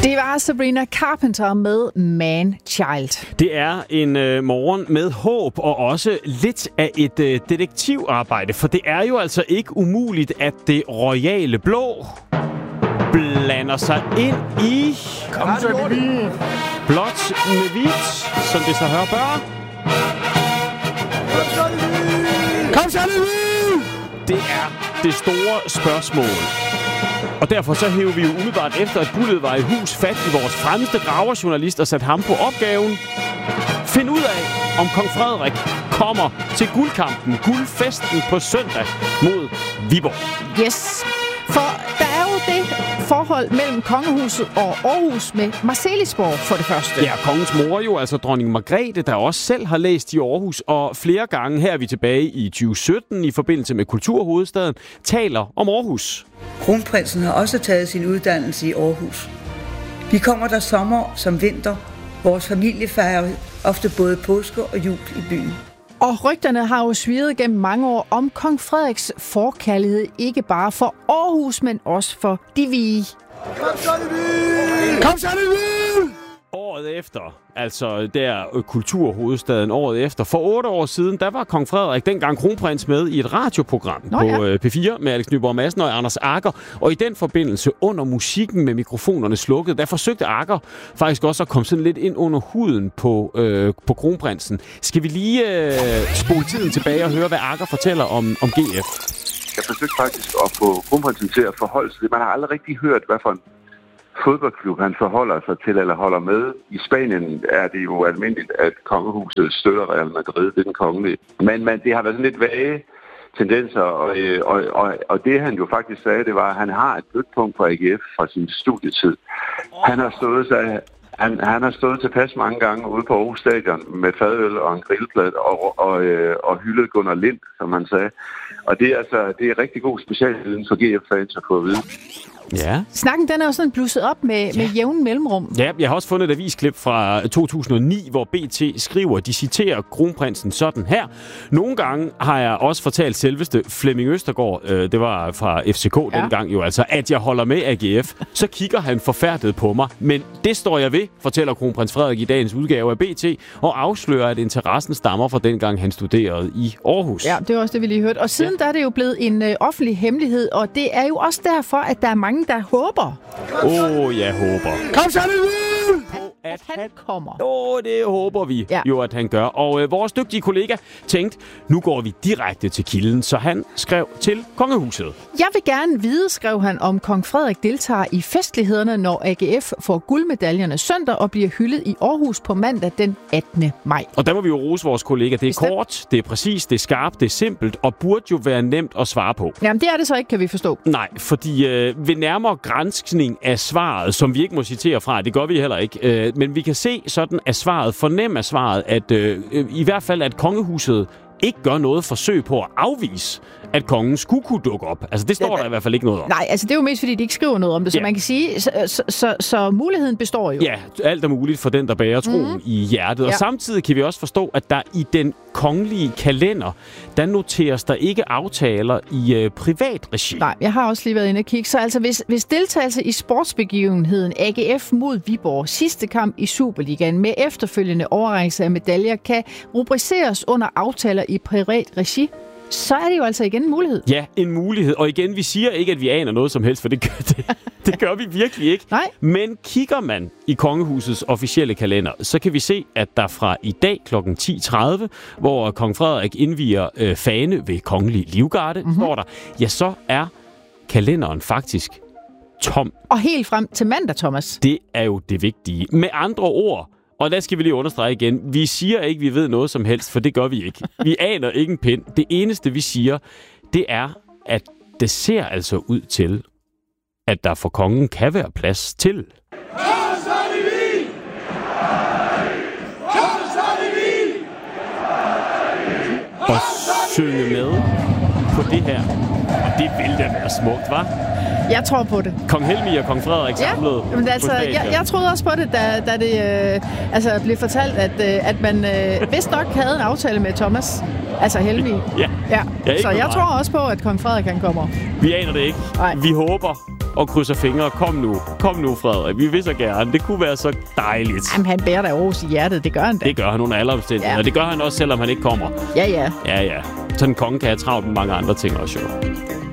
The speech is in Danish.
Det var Sabrina Carpenter med Man Child. Det er en morgen med håb og også lidt af et detektivarbejde, for det er jo altså ikke umuligt, at det royale blå blander sig ind i blåt med hvidt, som det så hører bør. Kom så, det er det store spørgsmål. Og derfor så hæver vi jo umiddelbart efter, at guldet var i hus, fat i vores fremmeste graverjournalist og satte ham på opgaven. Find ud af, om kong Frederik kommer til guldkampen, guldfesten på søndag mod Viborg. Yes, for der er jo det forhold mellem kongehuset og Aarhus med Marselisborg for det første. Ja, kongens mor jo, altså dronning Margrethe, der også selv har læst i Aarhus, og flere gange, her er vi tilbage i 2017 i forbindelse med Kulturhovedstaden, taler om Aarhus. Kronprinsen har også taget sin uddannelse i Aarhus. Vi kommer der sommer som vinter. Vores familie fejrer ofte både påske og jul i byen. Og rygterne har jo svirret gennem mange år om kong Frederiks forkærlighed, ikke bare for Aarhus, men også for de hvide. Kom så, de hvide! Kom så, de hvide! Året efter, altså der Kulturhovedstaden året efter, for 8 år siden, der var kong Frederik, dengang kronprins, med i et radioprogram på P4 med Alex Nyborg Madsen og Anders Agger. Og i den forbindelse, under musikken med mikrofonerne slukket, der forsøgte Agger faktisk også at komme sådan lidt ind under huden på kronprinsen. Skal vi lige spole tiden tilbage og høre, hvad Agger fortæller om GF? Jeg forsøgte faktisk at få kronprinsen til at forholde sig. Man har aldrig rigtig hørt, hvad for en fodboldklub han forholder sig til eller holder med. I Spanien er det jo almindeligt, at kongehuset støtter Real Madrid, det er den kongelige. Men det har været sådan lidt vage tendenser, og det han jo faktisk sagde, det var, at han har et blødpunkt på AGF fra sin studietid. Han har stået tilpas mange gange ude på Aarhus Stadion med fadøl og en grillplade og hyldet Gunnar Lind, som han sagde. Og det er rigtig god specialviden for GF-fans at få at vide. Ja. Snakken, den er jo sådan blusset op med jævn mellemrum. Ja, jeg har også fundet et avisklip fra 2009, hvor BT skriver, de citerer kronprinsen sådan her. Nogle gange har jeg også fortalt selveste Flemming Østergaard, det var fra FCK dengang jo altså, at jeg holder med AGF. Så kigger han forfærdet på mig, men det står jeg ved, fortæller kronprins Frederik i dagens udgave af BT, og afslører, at interessen stammer fra dengang han studerede i Aarhus. Ja, det var også det, vi lige hørte. Og siden der er det jo blevet en offentlig hemmelighed, og det er jo også derfor, at der er mange, der håber. Jeg håber. Kom så, at han kommer. Det håber vi jo, at han gør. Og vores dygtige kollega tænkte, nu går vi direkte til kilden, så han skrev til kongehuset. Jeg vil gerne vide, skrev han, om kong Frederik deltager i festlighederne, når AGF får guldmedaljerne søndag og bliver hyldet i Aarhus på mandag den 18. maj. Og der må vi jo rose vores kollega. Det er kort, det er præcist, det er skarpt, det er simpelt og burde jo være nemt at svare på. Jamen, det er det så ikke, kan vi forstå. Nej, fordi ved nærmere granskning af svaret, som vi ikke må citere fra, det gør vi heller ikke, men vi kan se sådan af svaret, fornemme af svaret, at i hvert fald, at kongehuset ikke gør noget forsøg på at afvise, at kongen skulle kunne dukke op. Altså, det står der i hvert fald ikke noget om. Nej, altså det er jo mest, fordi de ikke skriver noget om det, så man kan sige, så muligheden består jo. Ja, alt er muligt for den, der bærer troen i hjertet. Og samtidig kan vi også forstå, at der i den kongelige kalender, der noteres der ikke aftaler i privat regi. Nej, jeg har også lige været inde og kigge. Så altså, hvis deltagelse i sportsbegivenheden AGF mod Viborg, sidste kamp i Superligaen med efterfølgende overrækkelse af medaljer, kan rubriceres under aftaler i privat regi, så er det jo altså igen en mulighed. Ja, en mulighed. Og igen, vi siger ikke, at vi aner noget som helst, for det gør vi virkelig ikke. Nej. Men kigger man i kongehusets officielle kalender, så kan vi se, at der fra i dag kl. 10.30, hvor kong Frederik indvier fane ved Kongelig Livgarde, står der, ja, så er kalenderen faktisk tom. Og helt frem til mandag, Thomas. Det er jo det vigtige. Med andre ord, og der skal vi lige understrege igen, vi siger ikke, vi ved noget som helst, for det gør vi ikke. Vi aner ikke en pind. Det eneste, vi siger, det er, at det ser altså ud til, at der for kongen kan være plads til. Og synge med på det her. Og det vil da være smukt, hva'? Jeg tror på det. Kong Helmi og kong Frederik samlet. Ja, men altså, jeg troede også på det, da det blev fortalt, at man vist nok havde en aftale med Thomas. Altså Helmi. Ja. Så jeg tror også på, at kong Frederik han kommer. Vi aner det ikke. Nej. Vi håber, og krydser fingre. Kom nu, Frederik. Vi vil så gerne. Det kunne være så dejligt. Jamen, han bærer da Aarhus i hjertet. Det gør han da. Det gør han under alle omstændigheder. Ja. Og det gør han også, selvom han ikke kommer. Ja. Ja. Sådan en konge kan have travlt med mange andre ting også, jo.